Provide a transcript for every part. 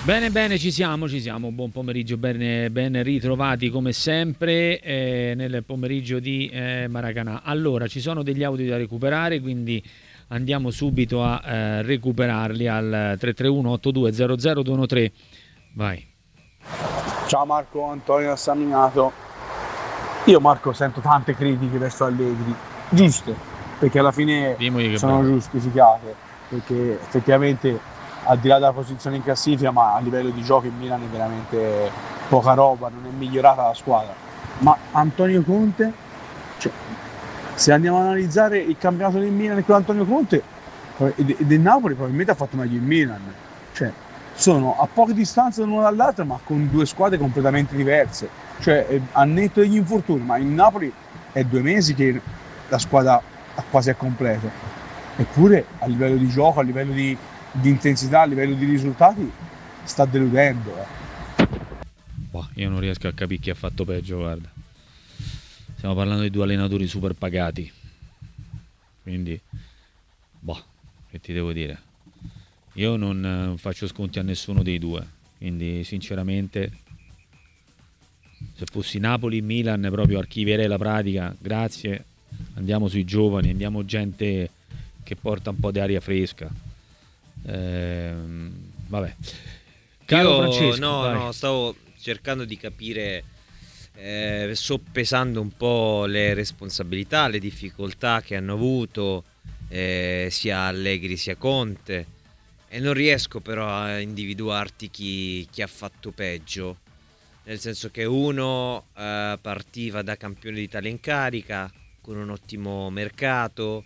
Bene, bene, ci siamo, buon pomeriggio, ben ritrovati come sempre nel pomeriggio di Maracanã. Allora, ci sono degli audio da recuperare, quindi andiamo subito a recuperarli al 331-8200-213. Vai. Ciao Marco, Antonio da San Miniato. Io Marco sento tante critiche verso Allegri, giuste, perché alla fine sono giustificate, perché effettivamente al di là della posizione in classifica, ma a livello di gioco in Milan è veramente poca roba, non è migliorata la squadra. Ma Antonio Conte, cioè, se andiamo ad analizzare il campionato del Milan e quello di Antonio Conte e del Napoli, probabilmente ha fatto meglio il Milan. Cioè, sono a poche distanze l'uno dall'altro, ma con due squadre completamente diverse. Cioè, a netto degli infortuni, ma in Napoli è 2 mesi che la squadra quasi è completa. Eppure a livello di gioco, a livello di intensità, a livello di risultati, sta deludendo. Io non riesco a capire chi ha fatto peggio, guarda. Stiamo parlando di 2 allenatori super pagati. Quindi, che ti devo dire? Io non faccio sconti a nessuno dei due. Quindi, sinceramente, se fossi Napoli, Milan, proprio archivierei la pratica. Grazie. Andiamo sui giovani, andiamo gente che porta un po' di aria fresca. Vabbè. Caro Francesco, no, stavo cercando di capire, soppesando un po' le responsabilità, le difficoltà che hanno avuto sia Allegri sia Conte, e non riesco però a individuarti chi ha fatto peggio, nel senso che uno partiva da campione d'Italia in carica con un ottimo mercato,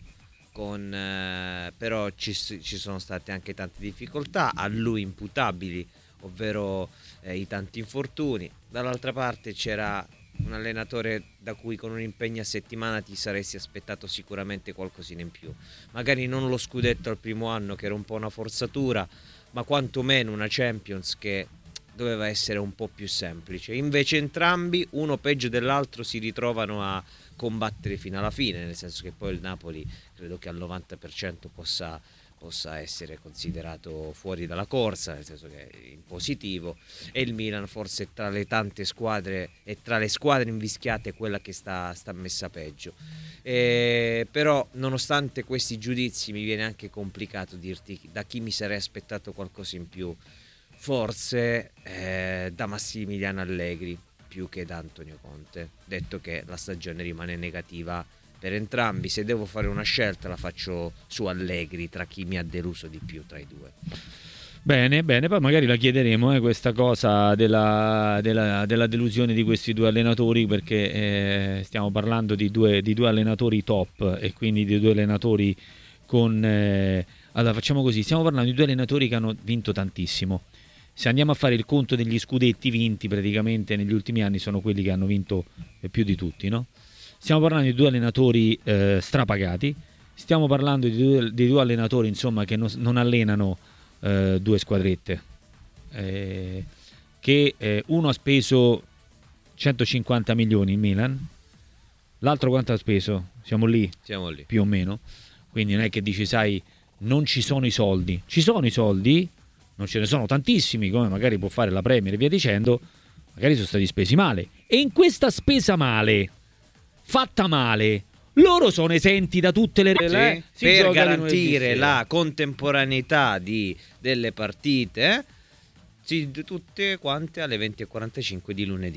però ci sono state anche tante difficoltà a lui imputabili, ovvero i tanti infortuni. Dall'altra parte c'era un allenatore da cui con un impegno a settimana ti saresti aspettato sicuramente qualcosina in più, magari non lo scudetto al primo anno, che era un po' una forzatura, ma quantomeno una Champions che doveva essere un po' più semplice. Invece entrambi, uno peggio dell'altro, si ritrovano a combattere fino alla fine, nel senso che poi il Napoli credo che al 90% possa essere considerato fuori dalla corsa, nel senso che è in positivo, e il Milan forse tra le tante squadre e tra le squadre invischiate è quella che sta messa peggio. Però nonostante questi giudizi mi viene anche complicato dirti da chi mi sarei aspettato qualcosa in più. Forse da Massimiliano Allegri più che da Antonio Conte, detto che la stagione rimane negativa per entrambi. Se devo fare una scelta la faccio su Allegri, tra chi mi ha deluso di più tra i due. Bene, poi magari la chiederemo questa cosa della delusione di questi 2 allenatori, perché stiamo parlando di due allenatori top, e quindi di 2 allenatori con... allora facciamo così, stiamo parlando di 2 allenatori che hanno vinto tantissimo. Se andiamo a fare il conto degli scudetti vinti, praticamente negli ultimi anni sono quelli che hanno vinto più di tutti, no? Stiamo parlando di 2 allenatori strapagati, stiamo parlando di 2 allenatori, insomma, che non allenano 2 squadrette, che uno ha speso 150 milioni in Milan, l'altro quanto ha speso? Siamo lì più o meno. Quindi non è che dici, sai, non ci sono i soldi. Ci sono i soldi, non ce ne sono tantissimi, come magari può fare la Premier e via dicendo, magari sono stati spesi male. E in questa spesa male, fatta male, loro sono esenti da tutte le regole per garantire la contemporaneità delle partite, tutte quante alle 20:45 di lunedì.